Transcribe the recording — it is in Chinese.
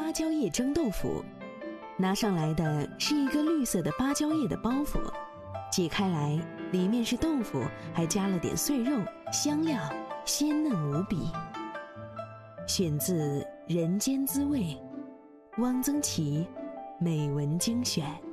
芭蕉叶蒸豆腐，拿上来的是一个绿色的芭蕉叶的包袱，解开来，里面是豆腐，还加了点碎肉，香料，鲜嫩无比。选自《人间滋味》，汪曾祺美文精选。